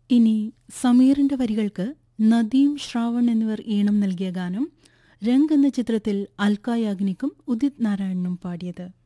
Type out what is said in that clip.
ഇനി സമീറിന്റെ വരികൾക്ക് നദീം ശ്രാവൺ എന്നിവർ ഈണം നൽകിയ ഗാനം രംഗ് എന്ന ചിത്രത്തിൽ അൽക്ക യാഗ്നിക്കും ഉദിത് നാരായണനും പാടിയത്.